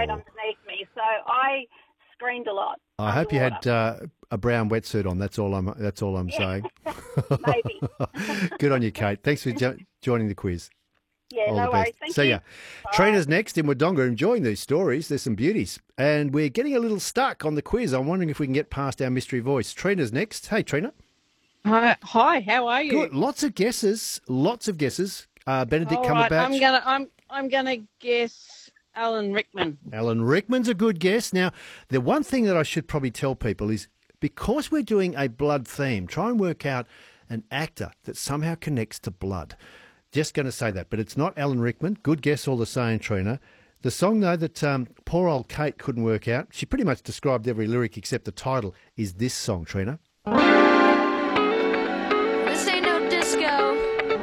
straight underneath me. So I screamed a lot. I hope you had underwater. a brown wetsuit on. That's all I'm saying. Maybe. Good on you, Kate. Thanks for joining the quiz. Yeah, All no the worries. best. Thank See you. ya. Bye. Trina's next in Wodonga, enjoying these stories. There's some beauties. And we're getting a little stuck on the quiz. I'm wondering if we can get past our mystery voice. Trina's next. Hey, Trina. Hi, how are you? Good. Lots of guesses. Benedict All right, Cumberbatch. I'm gonna guess Alan Rickman. Alan Rickman's a good guess. Now, the one thing that I should probably tell people is because we're doing a blood theme, try and work out an actor that somehow connects to blood. Just going to say that, but it's not Alan Rickman. Good guess all the same, Trina. The song, though, that poor old Kate couldn't work out, she pretty much described every lyric except the title, is this song, Trina. This ain't no disco.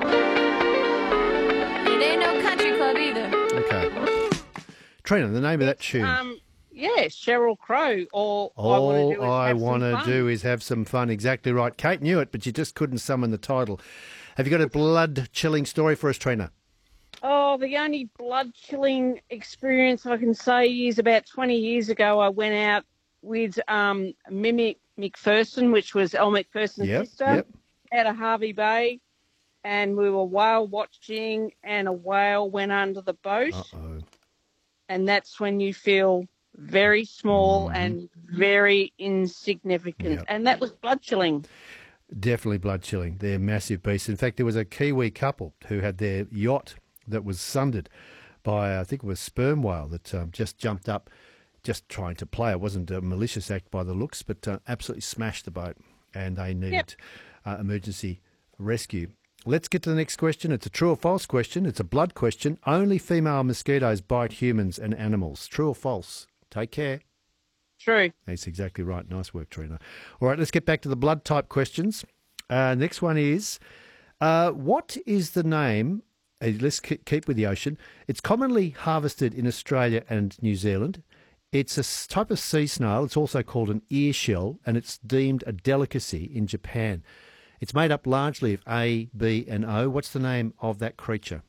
It ain't no country club either. Okay. Trina, the name of that tune. Yeah, Sheryl Crow. Or All I I want to do is have some fun. Exactly right. Kate knew it, but she just couldn't summon the title. Have you got a blood-chilling story for us, Trina? Oh, the only blood-chilling experience I can say is about 20 years ago I went out with Mimi McPherson, which was Elle McPherson's sister, out of Harvey Bay, and we were whale watching, and a whale went under the boat. Uh-oh. And that's when you feel very small and very insignificant. Yep. And that was blood-chilling. Definitely blood-chilling. They're massive beasts. In fact, there was a Kiwi couple who had their yacht that was sundered by, I think it was a sperm whale that just jumped up, just trying to play. It wasn't a malicious act by the looks, but absolutely smashed the boat, and they needed emergency rescue. Let's get to the next question. It's a true or false question. It's a blood question. Only female mosquitoes bite humans and animals. True or false? Take care. True. That's exactly right. Nice work, Trina. All right, let's get back to the blood type questions. Next one is, what is the name? Let's keep with the ocean. It's commonly harvested in Australia and New Zealand. It's a type of sea snail. It's also called an ear shell, and it's deemed a delicacy in Japan. It's made up largely of A, B, and O. What's the name of that creature?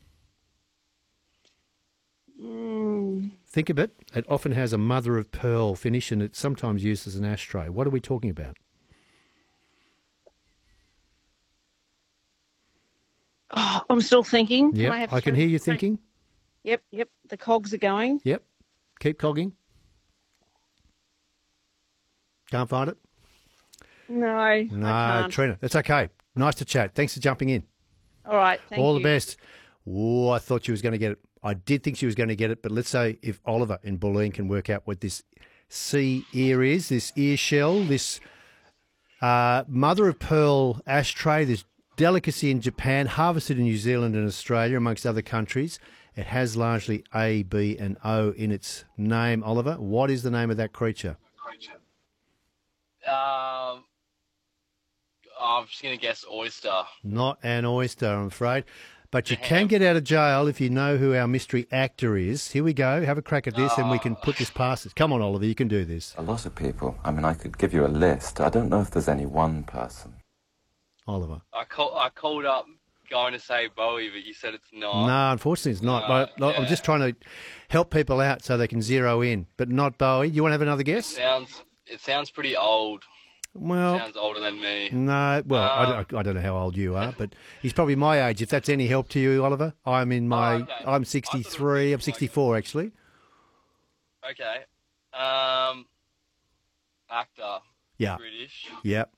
Think of it. It often has a mother of pearl finish, and it's sometimes used as an ashtray. What are we talking about? Oh, I'm still thinking. Yep, I can hear you thinking. Yep. The cogs are going. Yep. Keep cogging. Can't find it? No, I can't. Trina, that's okay. Nice to chat. Thanks for jumping in. All right, thank you. All the best. Oh, I thought she was going to get it. I did think she was going to get it, but let's say if Oliver in Bulleen can work out what this sea ear is, this ear shell, this mother of pearl ashtray, this delicacy in Japan, harvested in New Zealand and Australia, amongst other countries. It has largely A, B, and O in its name. Oliver, what is the name of that creature? I'm just going to guess oyster. Not an oyster, I'm afraid. But you can get out of jail if you know who our mystery actor is. Here we go. Have a crack at this and we can put this past us. Come on, Oliver, you can do this. A lot of people. I mean, I could give you a list. I don't know if there's any one person. Oliver. I called up going to say Bowie, but you said it's not. No, unfortunately it's not. But I'm just trying to help people out so they can zero in. But not Bowie. You want to have another guess? It sounds pretty old. Well, sounds older than me. No, well, I don't know how old you are, but he's probably my age. If that's any help to you, Oliver, I'm 63. I'm 64 actually. Okay. Actor. Yeah. British. Yep.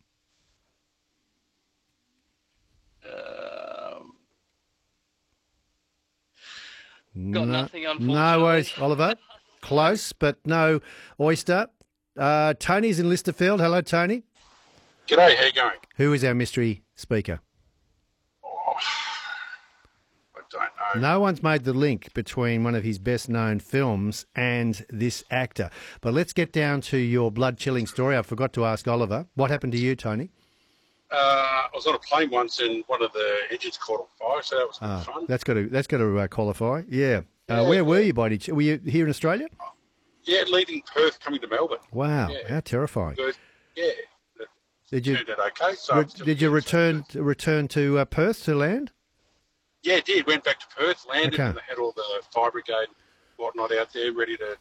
Got nothing, unfortunately. No worries, Oliver. Close, but no oyster. Tony's in Listerfield. Hello, Tony. G'day, how you going? Who is our mystery speaker? Oh, I don't know. No one's made the link between one of his best-known films and this actor. But let's get down to your blood-chilling story. I forgot to ask Oliver. What happened to you, Tony? I was on a plane once and one of the engines caught on fire, so that was good fun. That's got to qualify. Yeah. Where were you, by Were you here in Australia? Yeah, leaving Perth, coming to Melbourne. Wow, how terrifying! Yeah. Did you turned out okay? So did you return to Perth to land? Yeah, it did. Went back to Perth, landed, Okay. and they had all the fire brigade and whatnot out there ready to